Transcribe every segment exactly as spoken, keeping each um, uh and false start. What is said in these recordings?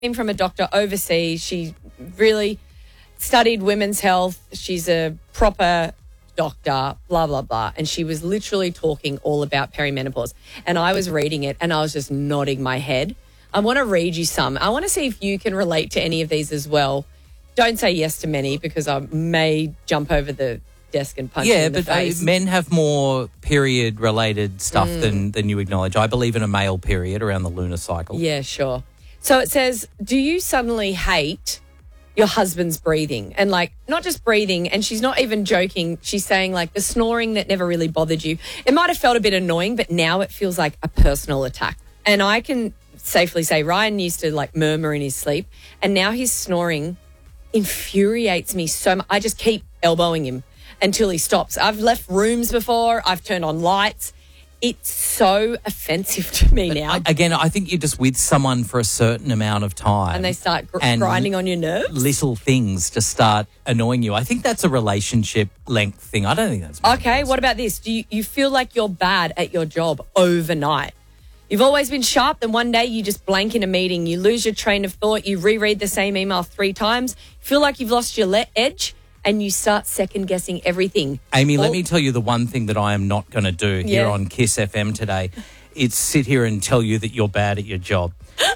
came from a doctor overseas. She really studied women's health. She's a proper doctor, blah, blah, blah. And she was literally talking all about perimenopause. And I was reading it and I was just nodding my head. I want to read you some. I want to see if you can relate to any of these as well. Don't say yes to many because I may jump over the desk and punch yeah, you in the but face. Uh, men have more period-related stuff mm. than, than you acknowledge. I believe in a male period around the lunar cycle. Yeah, sure. So it says, do you suddenly hate your husband's breathing? And like, not just breathing, and she's not even joking. She's saying like the snoring that never really bothered you. It might have felt a bit annoying, but now it feels like a personal attack. And I can safely say Ryan used to like murmur in his sleep, and now his snoring infuriates me so much. I just keep elbowing him until he stops. I've left rooms before. I've turned on lights. It's so offensive to me but now. I, again, I think you're just with someone for a certain amount of time. And they start gr- and grinding on your nerves? Little things just start annoying you. I think that's a relationship length thing. I don't think that's... Okay, what about this? Do you, you feel like you're bad at your job overnight? You've always been sharp, then one day you just blank in a meeting, you lose your train of thought, you reread the same email three times, feel like you've lost your le- edge, and you start second-guessing everything. Amy, well, let me tell you the one thing that I am not going to do here yeah. on Kiss F M today. It's sit here and tell you that you're bad at your job.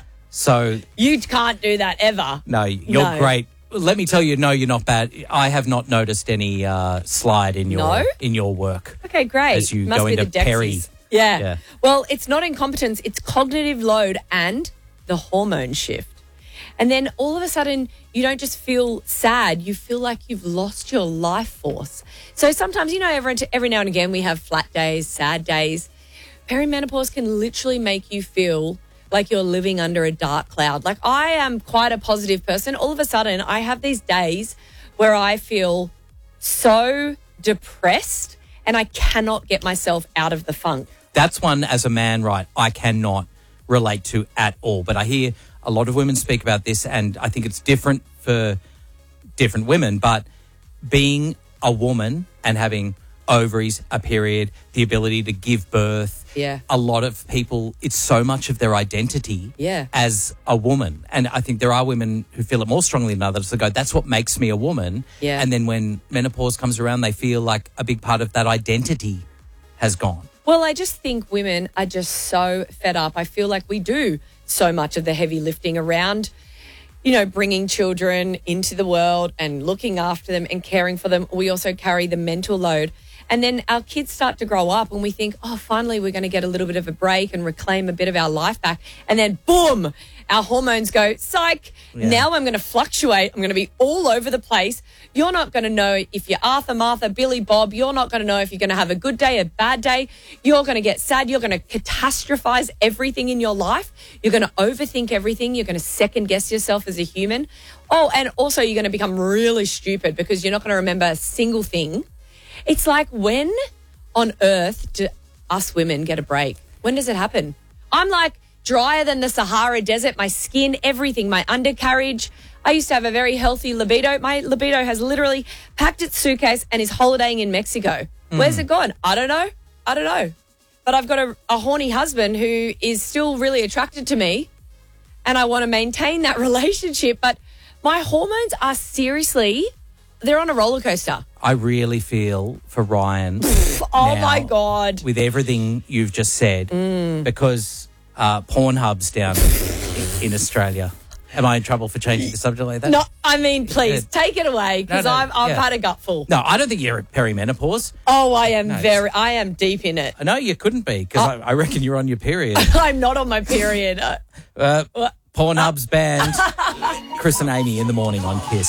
So you can't do that ever. No, you're no. great. Let me tell you, no, you're not bad. I have not noticed any uh, slide in your no? in your work. Okay, great. As you Must go be into the peri. Yeah. yeah. Well, it's not incompetence. It's cognitive load and the hormone shift. And then all of a sudden, you don't just feel sad. You feel like you've lost your life force. So sometimes, you know, every, every now and again, we have flat days, sad days. Perimenopause can literally make you feel like you're living under a dark cloud. Like, I am quite a positive person. All of a sudden, I have these days where I feel so depressed and I cannot get myself out of the funk. That's one, as a man, right, I cannot relate to at all. But I hear a lot of women speak about this, and I think it's different for different women. But being a woman and having ovaries, a period, the ability to give birth, yeah. a lot of people, it's so much of their identity yeah. as a woman. And I think there are women who feel it more strongly than others that go, that's what makes me a woman. Yeah. And then when menopause comes around, they feel like a big part of that identity has gone. Well, I just think women are just so fed up. I feel like we do so much of the heavy lifting around, you know, bringing children into the world and looking after them and caring for them. We also carry the mental load. And then our kids start to grow up and we think, oh, finally we're going to get a little bit of a break and reclaim a bit of our life back. And then, boom, our hormones go, psych, yeah. now I'm going to fluctuate. I'm going to be all over the place. You're not going to know if you're Arthur, Martha, Billy, Bob. You're not going to know if you're going to have a good day, a bad day. You're going to get sad. You're going to catastrophize everything in your life. You're going to overthink everything. You're going to second guess yourself as a human. Oh, and also you're going to become really stupid because you're not going to remember a single thing. It's like, when on earth do us women get a break? When does it happen? I'm like drier than the Sahara Desert, my skin, everything, my undercarriage. I used to have a very healthy libido. My libido has literally packed its suitcase and is holidaying in Mexico. Mm. Where's it gone? I don't know. I don't know. But I've got a, a horny husband who is still really attracted to me and I want to maintain that relationship. But my hormones are seriously... they're on a roller coaster. I really feel for Ryan. Oh, my God. With everything you've just said, mm. because uh, Pornhub's down in, in Australia. Am I in trouble for changing the subject like that? No, I mean, please, take it away, because no, no, I've, I've yeah. had a gutful. No, I don't think you're at perimenopause. Oh, I am no, very, I am deep in it. No, you couldn't be, because oh. I, I reckon you're on your period. I'm not on my period. uh, Pornhub's banned. Chris and Amy in the morning on Kiss.